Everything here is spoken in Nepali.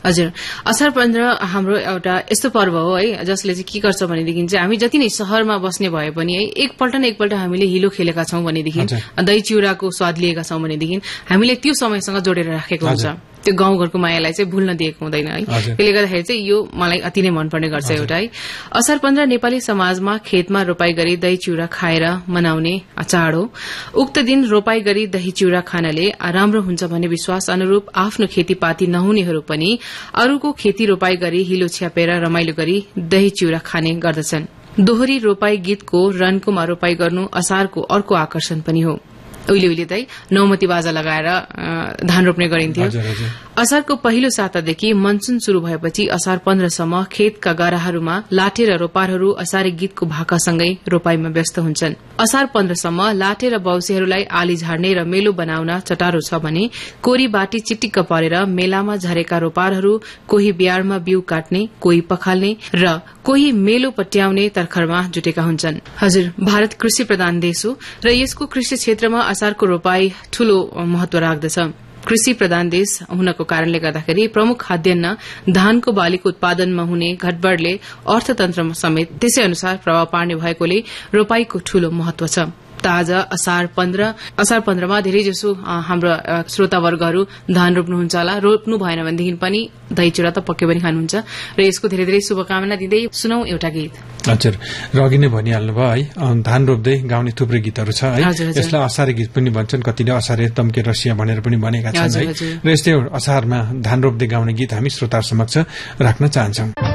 हजुर, असार 15 हाम्रो एउटा यस्तो पर्व हो है जसले चाहिँ के गर्छ भनेदेखि चाहिँ हामी जति नै शहरमा बस्ने भए पनि है एकपल्ट हामीले हिलो खेलेका छौं भनेदेखि दही चिउराको स्वाद लिएका छौं भनेदेखि हामीले त्यो समयसँग जोडेर राखेको हुन्छ। त्यो गाउँघरको मायालाई चाहिँ भुल्न दिएको हुँदैन है। त्यसले गर्दाखेरि चाहिँ यो मलाई अति नै मनपर्ने गर्छ एउटा है। असार 15 नेपाली समाजमा खेतमा रोपाई गरी दही चिउरा खाएर मनाउने चाड हो। उक्त दिन रोपाई गरी दही चिउरा खानाले राम्रो हुन्छ भन्ने विश्वास अनुरूप आफ्नो खेतीपाती नहुनेहरू पनि अरूको खेती रोपाई गरी हिलो छ्यापेर रमाइलो गरी दही चिउरा खाने गर्दछन्। दोहोरी रोपाई गीतको रन्कोमा रोपाई गर्नु असारको अर्को आकर्षण पनि हो। उहिले त नौमती बाजा लगाएर धान रोप्ने गरिन्थ्यो। असारको पहिलो सातादेखि मनसून शुरू भएपछि असार 15 सम्म खेतका गराहरूमा लाटे र रोपारहरू असारे गीतको भाकासँगै रोपाईमा व्यस्त हुन्छन्। असार 15 सम्म लाटे र बौसेहरूलाई आली झार्ने र मेलो बनाउन चटारो छ भने कोरी बाटी चिटिक्क परेर मेलामा झरेका रोपारहरू कोही बियारमा बिउ काट्ने, कोही पखाल्ने र कोही मेलो पट्याउने तर्खरमा जुटेका हुन्छन्। हजुर, भारत कृषि प्रधान देश हो र यसको कृषि क्षेत्रमा असारको रोपाई ठूलो महत्व राख्दछ। कृषि प्रधान देश हुनको कारणले गर्दाखेरि प्रमुख खाद्यान्न धानको बालीको उत्पादनमा हुने घटबढ़ले अर्थतन्त्रमा समेत त्यसै अनुसार प्रभाव पार्ने भएकोले रोपाईको ठूलो महत्व छ। आज असार 15 मा धेरै जसो हाम्रो श्रोतावर्गहरू धान रोप्नुहुन्छ होला। रोप्नु भएन भनेदेखि पनि दही चिउरा त पक्कै पनि खानुहुन्छ र यसको धेरै धेरै शुभकामना दिँदै सुनौ एउटा गीत। हजुर, र अघि नै भनिहाल्नु भयो है, धान रोप्दै गाउने थुप्रै गीतहरू छ है। यसलाई असारे गीत पनि भन्छन्, कतिले असारे तम्के रसिया भनेर पनि भनेका छन् है। र यस्तै असारमा धान रोप्दै गाउने गीत हामी श्रोता समक्ष राख्न चाहन्छौं।